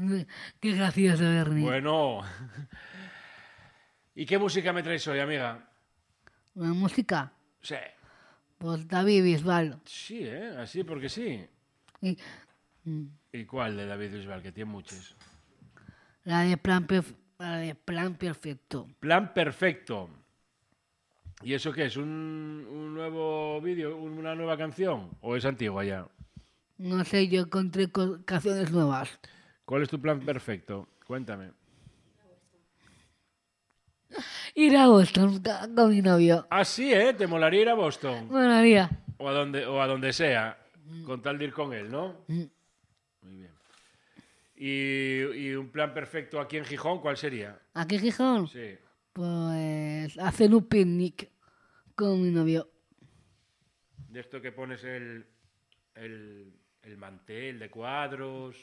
Qué gracioso, Bernie. Bueno. ¿Y qué música me traes hoy, amiga? La música, Sí. pues David Bisbal. Sí, ¿eh? Así porque sí. Y ¿Y cuál de David Bisbal? Que tiene muchos. la de la de Plan Perfecto. Plan Perfecto. ¿Y eso qué es? ¿Un nuevo vídeo? ¿Una nueva canción? ¿O es antigua ya? No sé, yo encontré canciones nuevas. ¿Cuál es tu plan perfecto? Cuéntame. Ir a Boston con mi novio. Ah, sí, ¿eh? ¿Te molaría ir a Boston? Molaría. O a donde sea, con tal de ir con él, ¿no? Muy bien. ¿Y un plan perfecto aquí en Gijón, cuál sería? ¿Aquí en Gijón? Sí. Pues hacer un picnic con mi novio. De esto que pones el mantel de cuadros.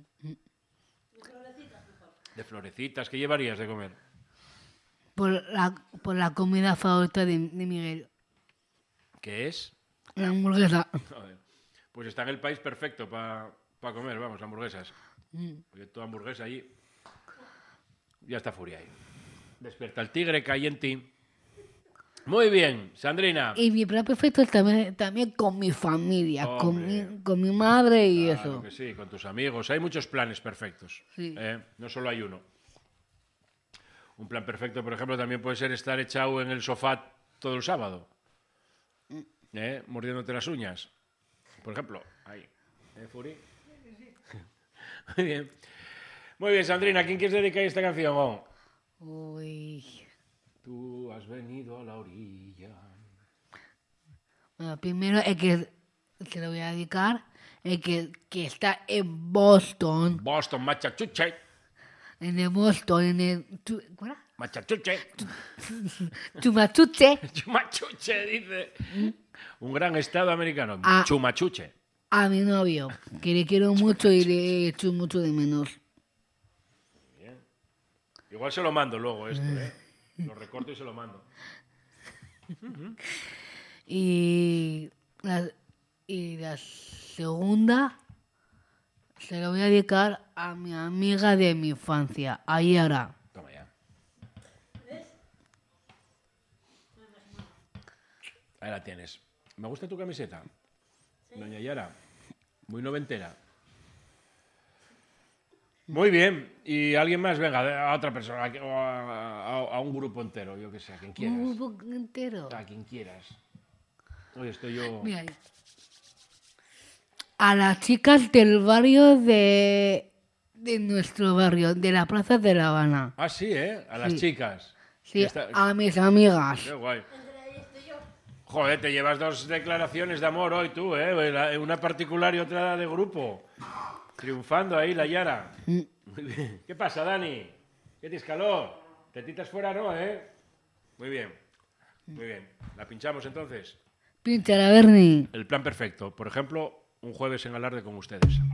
De florecitas. ¿Qué llevarías de comer? Por la comida favorita de Miguel. ¿Qué es? La hamburguesa. Joder. Pues está en el país perfecto para comer, vamos, hamburguesas. Porque toda hamburguesa allí ya está furia ahí. Despierta el tigre, cae en ti. Muy bien, Sandrina. Y mi plan perfecto es también con mi familia, Hombre. con mi madre y Claro eso. que sí, con tus amigos. Hay muchos planes perfectos. Sí. No solo hay uno. Un plan perfecto, por ejemplo, también puede ser estar echado en el sofá todo el sábado. Mordiéndote las uñas. Por ejemplo, ahí. Furi? Muy bien. Muy bien, Sandrina, ¿a quién quieres dedicar esta canción? Oh? Uy. Tú has venido a la orilla. Bueno, primero el que se lo voy a dedicar, el que está en Boston. Boston, Machachuche. En el Boston, ¿cuál era? Machachuche. Chumachuche. Chumachuche, dice. Un gran estado americano. Ah. Chumachuche. A mi novio, que le quiero mucho y le echo mucho de menos. Bien. Igual se lo mando luego esto, ¿eh? Lo recorto y se lo mando. Y la segunda se lo voy a dedicar a mi amiga de mi infancia, a Yara. Toma ya. Ahí la tienes. Me gusta tu camiseta, doña Yara. Muy noventera. Muy bien. ¿Y alguien más? Venga, a otra persona, a un grupo entero, yo que sé, a quien quieras. Un grupo entero. A quien quieras. Hoy estoy yo... Mira ahí. A las chicas del barrio de nuestro barrio, de la Plaza de La Habana. Ah, sí, ¿eh? A las Sí. chicas. Sí, a mis amigas. Qué guay. Joder, te llevas dos declaraciones de amor hoy tú, ¿eh? Una particular y otra de grupo. Triunfando ahí la Yara. Muy bien. ¿Qué pasa, Dani? ¿Qué tienes calor? Tetitas fuera, ¿no, eh? Muy bien. Muy bien. ¿La pinchamos entonces? Pínchala, Bernie. El plan perfecto. Por ejemplo, un jueves en Alarde con ustedes.